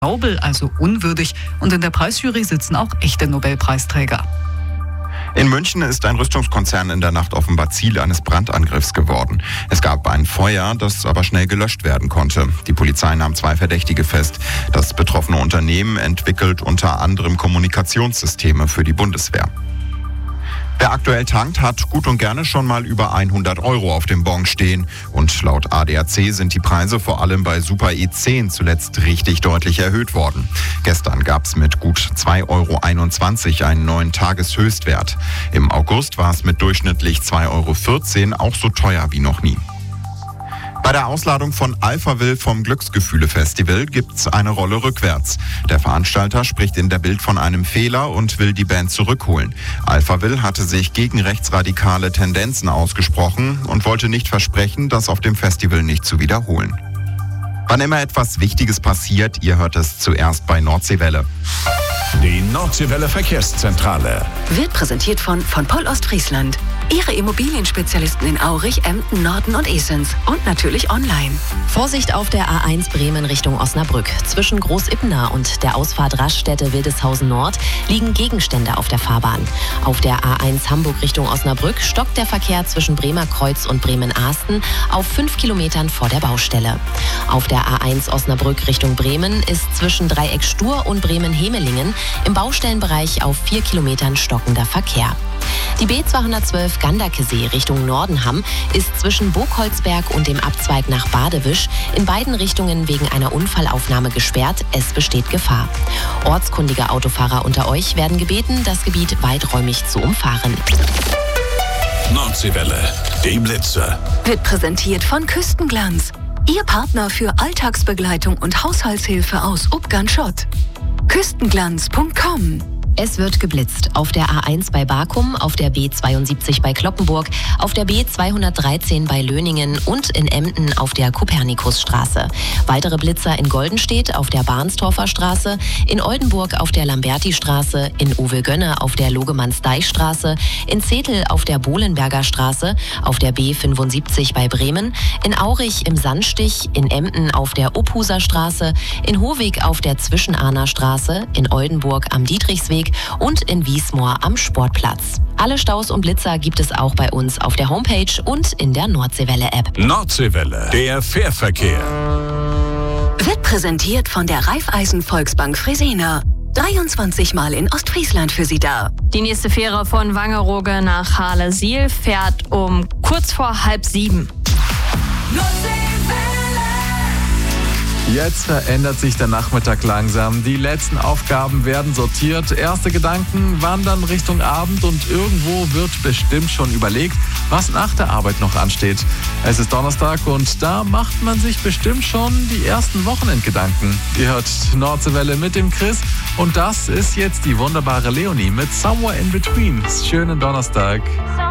Nobel, also unwürdig. Und in der Preisjury sitzen auch echte Nobelpreisträger. In München ist ein Rüstungskonzern in der Nacht offenbar Ziel eines Brandangriffs geworden. Es gab ein Feuer, das aber schnell gelöscht werden konnte. Die Polizei nahm 2 Verdächtige fest. Das betroffene Unternehmen entwickelt unter anderem Kommunikationssysteme für die Bundeswehr. Wer aktuell tankt, hat gut und gerne schon mal über 100 € auf dem Bon stehen. Und laut ADAC sind die Preise vor allem bei Super E10 zuletzt richtig deutlich erhöht worden. Gestern gab es mit gut 2,21 € einen neuen Tageshöchstwert. Im August war es mit durchschnittlich 2,14 € auch so teuer wie noch nie. Bei der Ausladung von Alphaville vom Glücksgefühle-Festival gibt's eine Rolle rückwärts. Der Veranstalter spricht in der Bild von einem Fehler und will die Band zurückholen. Alphaville hatte sich gegen rechtsradikale Tendenzen ausgesprochen und wollte nicht versprechen, das auf dem Festival nicht zu wiederholen. Wann immer etwas Wichtiges passiert, ihr hört es zuerst bei Nordseewelle. Die Nordseewelle Verkehrszentrale wird präsentiert von Poll Ostfriesland. Ihre Immobilienspezialisten in Aurich, Emden, Norden und Esens. Und natürlich online. Vorsicht auf der A1 Bremen Richtung Osnabrück. Zwischen Großipna und der Ausfahrt Raststätte-Wildeshausen Nord liegen Gegenstände auf der Fahrbahn. Auf der A1 Hamburg Richtung Osnabrück stockt der Verkehr zwischen Bremer Kreuz und Bremen-Ahsten auf 5 Kilometern vor der Baustelle. Auf der A1 Osnabrück Richtung Bremen ist zwischen Dreieck Stur und Bremen-Hemelingen im Baustellenbereich auf 4 Kilometern stockender Verkehr. Die B212 Gandakesee Richtung Nordenham ist zwischen Burgholzberg und dem Abzweig nach Badewisch in beiden Richtungen wegen einer Unfallaufnahme gesperrt. Es besteht Gefahr. Ortskundige Autofahrer unter euch werden gebeten, das Gebiet weiträumig zu umfahren. Nordseewelle, die Blitzer. Wird präsentiert von Küstenglanz. Ihr Partner für Alltagsbegleitung und Haushaltshilfe aus Ubgan-Schott. Küstenglanz.com. Es wird geblitzt. Auf der A1 bei Barkum, auf der B72 bei Cloppenburg, auf der B213 bei Löningen und in Emden auf der Kopernikusstraße. Weitere Blitzer in Goldenstedt auf der Barnstorfer Straße, in Oldenburg auf der Lamberti-Straße, in Uwe-Gönne auf der Logemanns-Deich-Straße, in Zetel auf der Bohlenberger Straße, auf der B75 bei Bremen, in Aurich im Sandstich, in Emden auf der Uphuser Straße, in Hovig auf der Zwischenahner Straße, in Oldenburg am Dietrichsweg und in Wiesmoor am Sportplatz. Alle Staus und Blitzer gibt es auch bei uns auf der Homepage und in der Nordseewelle-App. Nordseewelle, der Fährverkehr. Wird präsentiert von der Raiffeisen Volksbank Fresenius. 23 Mal in Ostfriesland für Sie da. Die nächste Fähre von Wangerooge nach Halle-Siel fährt um kurz vor 6:30. Jetzt verändert sich der Nachmittag langsam. Die letzten Aufgaben werden sortiert. Erste Gedanken wandern Richtung Abend und irgendwo wird bestimmt schon überlegt, was nach der Arbeit noch ansteht. Es ist Donnerstag und da macht man sich bestimmt schon die ersten Wochenendgedanken. Ihr hört Nordseewelle mit dem Chris und das ist jetzt die wunderbare Leonie mit Somewhere in Between. Schönen Donnerstag.